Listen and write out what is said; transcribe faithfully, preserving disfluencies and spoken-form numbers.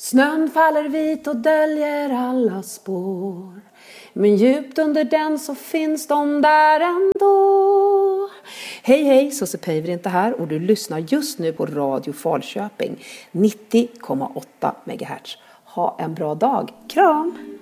Snön faller vit och döljer alla spår. Men djupt under den så finns de där ändå. Hej hej, Susse Päivärinta inte här och du lyssnar just nu på Radio Falköping nittio komma åtta megahertz. Ha en bra dag, kram!